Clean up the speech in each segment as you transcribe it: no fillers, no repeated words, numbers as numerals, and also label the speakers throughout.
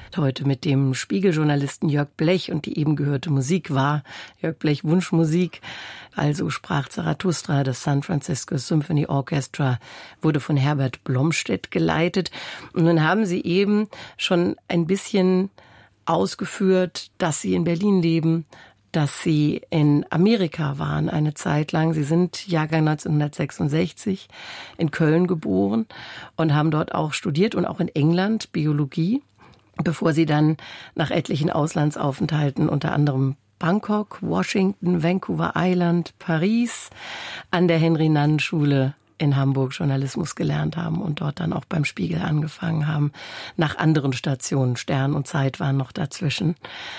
Speaker 1: Heute mit dem Spiegeljournalisten Jörg Blech, und die eben gehörte Musik war Jörg Blech Wunschmusik. Also sprach Zarathustra, das San Francisco Symphony Orchestra wurde von Herbert Blomstedt geleitet. Und nun haben Sie eben schon ein bisschen ausgeführt, dass Sie in Berlin leben, dass Sie in Amerika waren eine Zeit lang. Sie sind Jahrgang 1966 in Köln geboren und haben dort auch studiert und auch in England Biologie, bevor Sie dann nach etlichen Auslandsaufenthalten, unter anderem Bangkok, Washington, Vancouver Island, Paris, an der Henry-Nannen-Schule in Hamburg Journalismus gelernt haben und dort dann auch beim Spiegel angefangen haben. Nach anderen Stationen, Stern und Zeit waren noch dazwischen.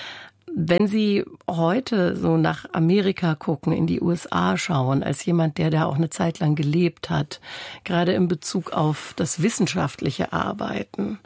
Speaker 1: Wenn Sie heute so nach Amerika gucken, in die USA schauen, als jemand, der da auch eine Zeit lang gelebt hat, gerade in Bezug auf das wissenschaftliche Arbeiten,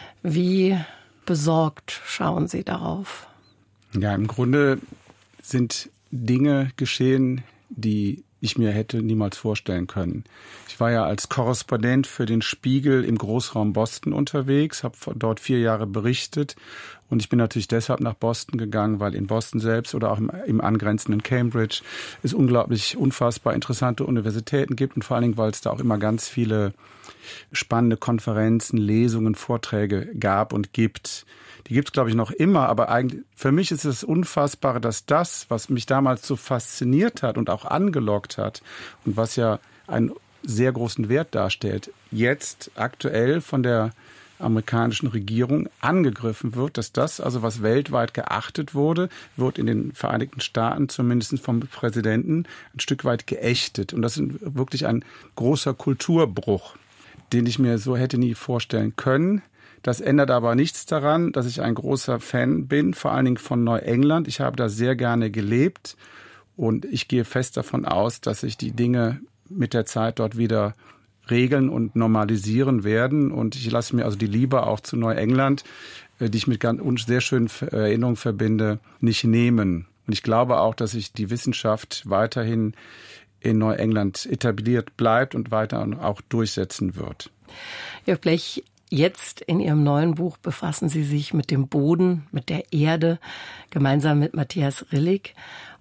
Speaker 1: wie besorgt schauen Sie darauf?
Speaker 2: Ja, im Grunde sind Dinge geschehen, die ich mir hätte niemals vorstellen können. Ich war ja als Korrespondent für den Spiegel im Großraum Boston unterwegs, habe dort 4 Jahre berichtet und ich bin natürlich deshalb nach Boston gegangen, weil in Boston selbst oder auch im angrenzenden Cambridge es unglaublich unfassbar interessante Universitäten gibt und vor allen Dingen, weil es da auch immer ganz viele spannende Konferenzen, Lesungen, Vorträge gab und gibt. Die gibt es, glaube ich, noch immer, aber eigentlich für mich ist es Unfassbare, dass das, was mich damals so fasziniert hat und auch angelockt hat und was ja einen sehr großen Wert darstellt, jetzt aktuell von der amerikanischen Regierung angegriffen wird, dass das, also was weltweit geachtet wurde, wird in den Vereinigten Staaten zumindest vom Präsidenten ein Stück weit geächtet. Und das ist wirklich ein großer Kulturbruch, den ich mir so hätte nie vorstellen können. Das ändert aber nichts daran, dass ich ein großer Fan bin, vor allen Dingen von Neuengland. Ich habe da sehr gerne gelebt und ich gehe fest davon aus, dass sich die Dinge mit der Zeit dort wieder regeln und normalisieren werden. Und ich lasse mir also die Liebe auch zu Neuengland, die ich mit ganz sehr schönen Erinnerungen verbinde, nicht nehmen. Und ich glaube auch, dass sich die Wissenschaft weiterhin in Neuengland etabliert bleibt und weiter auch durchsetzen wird.
Speaker 1: Jörg Blech, jetzt in Ihrem neuen Buch befassen Sie sich mit dem Boden, mit der Erde, gemeinsam mit Matthias Rillig.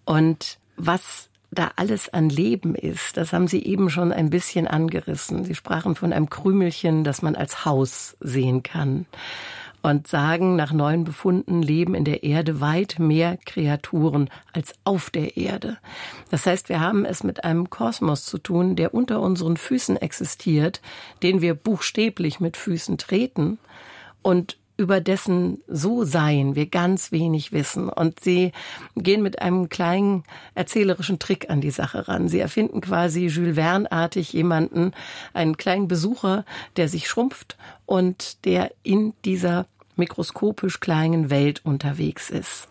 Speaker 1: Und was da alles an Leben ist, das haben Sie eben schon ein bisschen angerissen. Sie sprachen von einem Krümelchen, das man als Haus sehen kann. Und sagen, nach neuen Befunden leben in der Erde weit mehr Kreaturen als auf der Erde. Das heißt, wir haben es mit einem Kosmos zu tun, der unter unseren Füßen existiert, den wir buchstäblich mit Füßen treten und über dessen So-Sein wir ganz wenig wissen. Und Sie gehen mit einem kleinen erzählerischen Trick an die Sache ran. Sie erfinden quasi Jules Verne-artig jemanden, einen kleinen Besucher, der sich schrumpft und der in dieser mikroskopisch kleinen Welt unterwegs ist.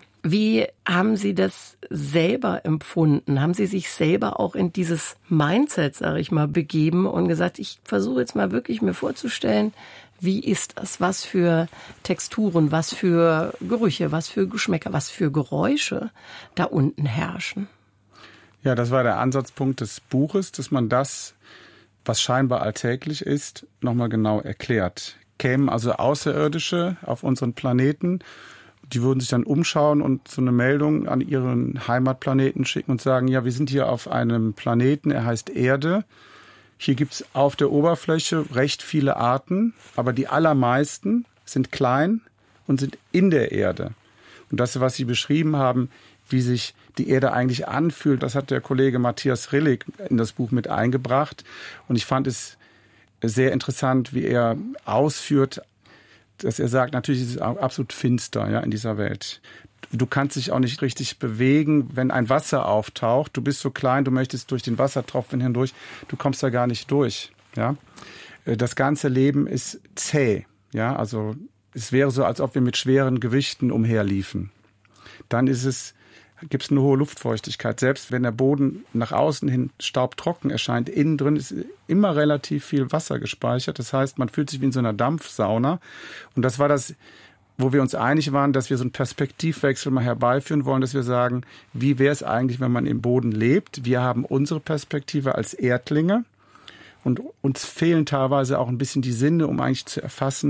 Speaker 1: Wie haben Sie das selber empfunden? Haben Sie sich selber auch in dieses Mindset, sage ich mal, begeben und gesagt, ich versuche jetzt mal wirklich mir vorzustellen, wie ist das? Was für Texturen, was für Gerüche, was für Geschmäcker, was für Geräusche da unten herrschen?
Speaker 2: Ja, das war der Ansatzpunkt des Buches, dass man das, was scheinbar alltäglich ist, nochmal genau erklärt. Kämen also Außerirdische auf unseren Planeten, die würden sich dann umschauen und so eine Meldung an ihren Heimatplaneten schicken und sagen, ja, wir sind hier auf einem Planeten, er heißt Erde. Hier gibt's auf der Oberfläche recht viele Arten, aber die allermeisten sind klein und sind in der Erde. Und das, was Sie beschrieben haben, wie sich die Erde eigentlich anfühlt, das hat der Kollege Matthias Rillig in das Buch mit eingebracht. Und ich fand es sehr interessant, wie er ausführt, dass er sagt, natürlich ist es absolut finster, ja, in dieser Welt. Du kannst dich auch nicht richtig bewegen, wenn ein Wasser auftaucht. Du bist so klein, du möchtest durch den Wassertropfen hindurch, du kommst da gar nicht durch. Ja? Das ganze Leben ist zäh. Ja? Also es wäre so, als ob wir mit schweren Gewichten umherliefen. Dann gibt es eine hohe Luftfeuchtigkeit. Selbst wenn der Boden nach außen hin staubtrocken erscheint, innen drin ist immer relativ viel Wasser gespeichert. Das heißt, man fühlt sich wie in so einer Dampfsauna. Und das war das, wo wir uns einig waren, dass wir so einen Perspektivwechsel mal herbeiführen wollen, dass wir sagen, wie wäre es eigentlich, wenn man im Boden lebt? Wir haben unsere Perspektive als Erdlinge und uns fehlen teilweise auch ein bisschen die Sinne, um eigentlich zu erfassen,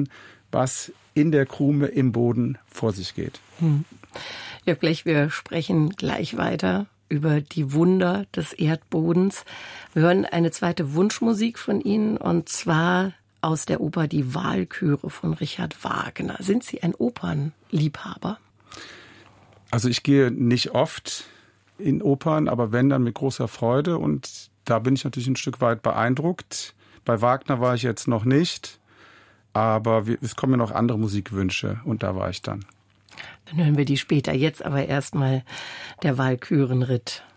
Speaker 2: was in der Krume im Boden vor sich geht.
Speaker 1: Jörg Blech, wir sprechen gleich weiter über die Wunder des Erdbodens. Wir hören eine zweite Wunschmusik von Ihnen, und zwar aus der Oper Die Walküre von Richard Wagner. Sind Sie ein Opernliebhaber?
Speaker 2: Also ich gehe nicht oft in Opern, aber wenn, dann mit großer Freude. Und da bin ich natürlich ein Stück weit beeindruckt. Bei Wagner war ich jetzt noch nicht, aber es kommen ja noch andere Musikwünsche und da war ich dann.
Speaker 1: Dann hören wir die später. Jetzt aber erstmal der Walkürenritt